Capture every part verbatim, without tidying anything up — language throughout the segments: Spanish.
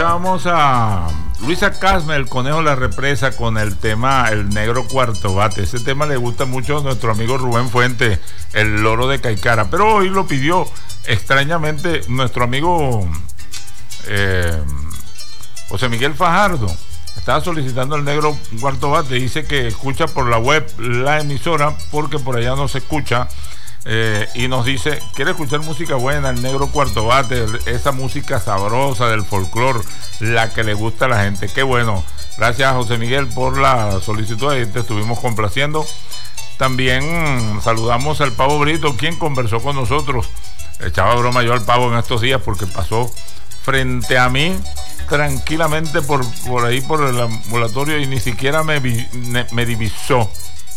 Escuchábamos a Luisa Casme, el conejo de la represa, con el tema El Negro Cuarto Bate. Ese tema le gusta mucho a nuestro amigo Rubén Fuentes, el loro de Caicara. Pero hoy lo pidió extrañamente nuestro amigo eh, José Miguel Fajardo. Estaba solicitando El Negro Cuarto Bate. Dice que escucha por la web la emisora porque por allá no se escucha. Eh, y nos dice, quiere escuchar música buena, El Negro Cuarto Bate, esa música sabrosa del folclore, la que le gusta a la gente. Qué bueno. Gracias a José Miguel por la solicitud, ahí te estuvimos complaciendo. También saludamos al Pavo Brito, quien conversó con nosotros. Echaba broma yo al Pavo en estos días porque pasó frente a mí tranquilamente por, por ahí por el ambulatorio y ni siquiera me, me, me divisó.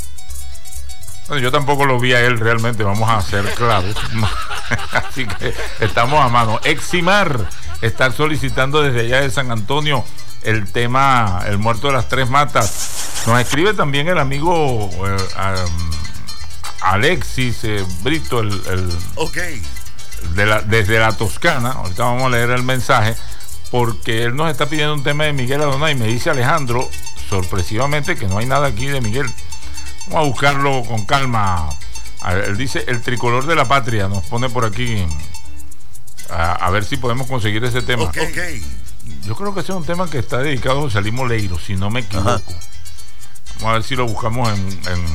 Bueno, yo tampoco lo vi a él realmente, vamos a ser claros. Así que estamos a mano. Eximar está solicitando desde allá de San Antonio el tema El Muerto de las Tres Matas. Nos escribe también el amigo eh, um, Alexis eh, Brito, el, el okay. de la, desde la Toscana. Ahorita vamos a leer el mensaje, porque él nos está pidiendo un tema de Miguel Adonai. Me dice Alejandro, sorpresivamente, que no hay nada aquí de Miguel. Vamos a buscarlo con calma. A ver, él dice El Tricolor de la Patria. Nos pone por aquí a, a ver si podemos conseguir ese tema. Okay. Okay. Yo creo que ese es un tema que está dedicado a José Ali Moleiro, si no me equivoco. Ajá. Vamos a ver si lo buscamos en, en,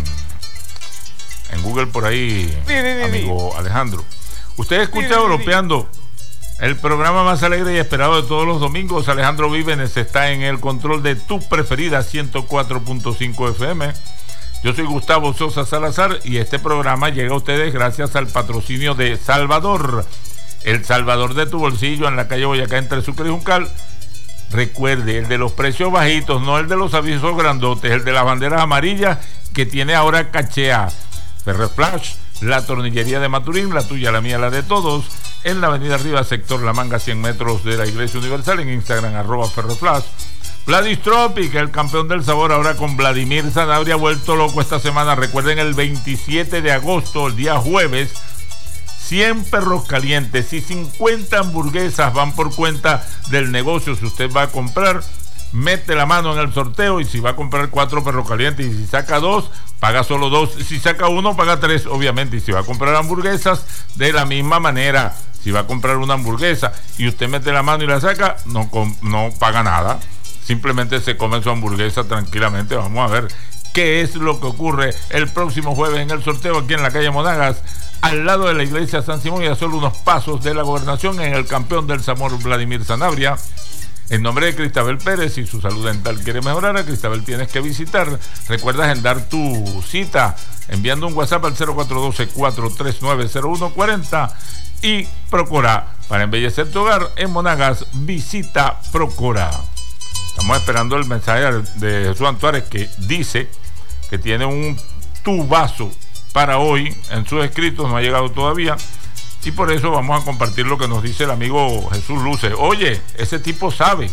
en Google por ahí, amigo Alejandro. Usted escucha Europeando, el programa más alegre y esperado de todos los domingos. Alejandro Vívenes está en el control de tu preferida ciento cuatro punto cinco F M. Yo soy Gustavo Sosa Salazar y este programa llega a ustedes gracias al patrocinio de Salvador, el Salvador de tu bolsillo, en la calle Boyacá entre Sucre y Juncal. Recuerde, el de los precios bajitos, no el de los avisos grandotes, el de las banderas amarillas que tiene ahora Cachea. Ferreflash, la tornillería de Maturín, la tuya, la mía, la de todos, en la avenida Arriba, sector La Manga, cien metros de la Iglesia Universal, en Instagram, arroba Ferreflash. Vladistropic, el campeón del sabor, ahora con Vladimir Sanabria, vuelto loco esta semana. Recuerden, el veintisiete de agosto, el día jueves, cien perros calientes y cincuenta hamburguesas van por cuenta del negocio. Si usted va a comprar, mete la mano en el sorteo, y si va a comprar cuatro perros calientes y si saca dos, paga solo dos. Si saca uno, paga tres, obviamente. Y si va a comprar hamburguesas, de la misma manera. Si va a comprar una hamburguesa y usted mete la mano y la saca, no, no paga nada. Simplemente se come su hamburguesa tranquilamente. Vamos a ver qué es lo que ocurre el próximo jueves en el sorteo aquí en la calle Monagas, al lado de la iglesia San Simón y a solo unos pasos de la gobernación, en el campeón del sabor Vladimir Sanabria. En nombre de Cristabel Pérez, si su salud dental quiere mejorar, a Cristabel tienes que visitar. Recuerda agendar tu cita enviando un WhatsApp al cero cuatro uno dos, cuatro tres nueve, cero uno cuatro cero y Procora. Para embellecer tu hogar en Monagas, visita Procora. Estamos esperando el mensaje de Jesús Antuárez, que dice que tiene un tubazo para hoy en sus escritos, no ha llegado todavía, y por eso vamos a compartir lo que nos dice el amigo Jesús Luce. Oye, ese tipo sabe.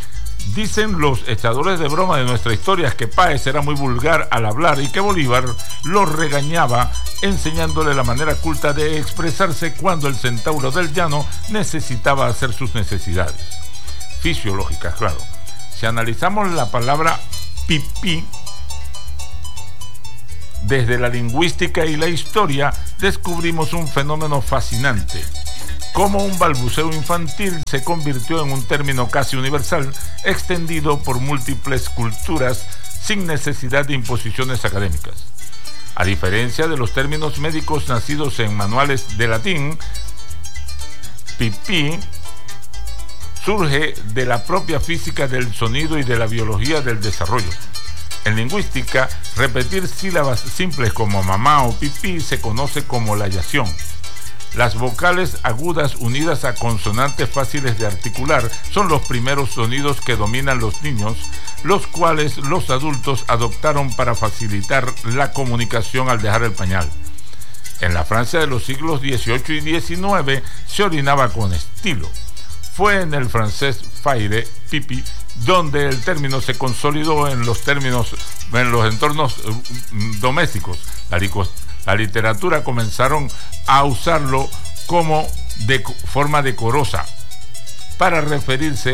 Dicen los echadores de broma de nuestra historia que Páez era muy vulgar al hablar y que Bolívar lo regañaba, enseñándole la manera culta de expresarse cuando el centauro del llano necesitaba hacer sus necesidades fisiológicas, claro. Si analizamos la palabra pipí desde la lingüística y la historia, descubrimos un fenómeno fascinante. Cómo un balbuceo infantil se convirtió en un término casi universal, extendido por múltiples culturas sin necesidad de imposiciones académicas. A diferencia de los términos médicos nacidos en manuales de latín, pipí surge de la propia física del sonido y de la biología del desarrollo. En lingüística, repetir sílabas simples como mamá o pipí se conoce como layación. Las vocales agudas unidas a consonantes fáciles de articular son los primeros sonidos que dominan los niños, los cuales los adultos adoptaron para facilitar la comunicación al dejar el pañal. En la Francia de los siglos dieciocho y diecinueve se orinaba con estilo. Fue en el francés faire, pipi, donde el término se consolidó en los términos, en los entornos domésticos. La, la literatura comenzaron a usarlo como de forma decorosa para referirse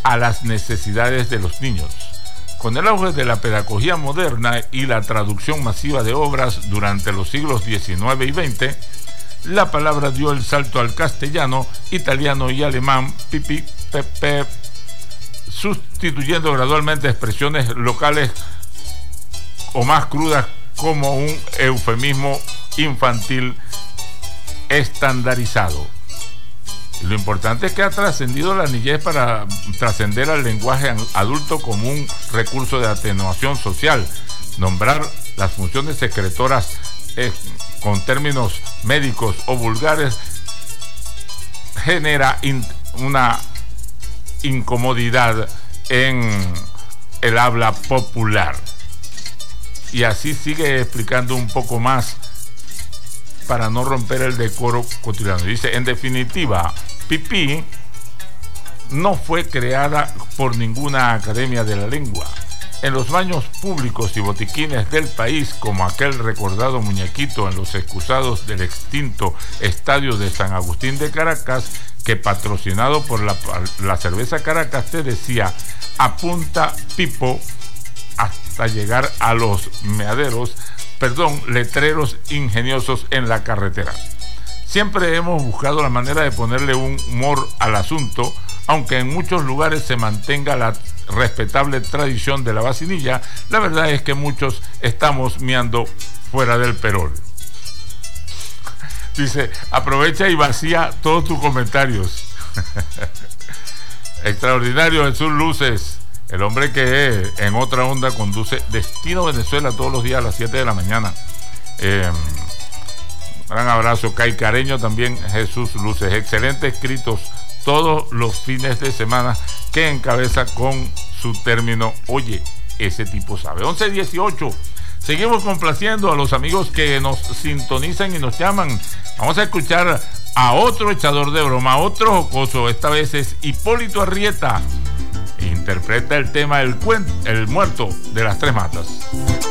a las necesidades de los niños. Con el auge de la pedagogía moderna y la traducción masiva de obras durante los siglos diecinueve y veinte, la palabra dio el salto al castellano, italiano y alemán, pipi, pepe, sustituyendo gradualmente expresiones locales o más crudas como un eufemismo infantil estandarizado. Lo importante es que ha trascendido la niñez para trascender al lenguaje adulto como un recurso de atenuación social. Nombrar las funciones secretoras eh, con términos médicos o vulgares genera in, una incomodidad en el habla popular. Y así sigue explicando un poco más para no romper el decoro cotidiano. Dice, en definitiva, pipí no fue creada por ninguna academia de la lengua. En los baños públicos y botiquines del país, como aquel recordado muñequito en los excusados del extinto estadio de San Agustín de Caracas, que patrocinado por la, la cerveza Caracas te decía, apunta pipo hasta llegar a los meaderos, perdón, letreros ingeniosos en la carretera. Siempre hemos buscado la manera de ponerle un humor al asunto, aunque en muchos lugares se mantenga la respetable tradición de la vacinilla. La verdad es que muchos estamos meando fuera del perol. Dice, aprovecha y vacía todos tus comentarios. Extraordinario Jesús Luces, el hombre que en otra onda conduce Destino Venezuela todos los días a las siete de la mañana. Eh, gran abrazo. Caicareño también Jesús Luces. Excelentes escritos todos los fines de semana que encabeza con su término, oye, ese tipo sabe. once dieciocho. Seguimos complaciendo a los amigos que nos sintonizan y nos llaman. Vamos a escuchar a otro echador de broma, otro jocoso. Esta vez es Hipólito Arrieta. Interpreta el tema El, cuen- el muerto de las tres matas.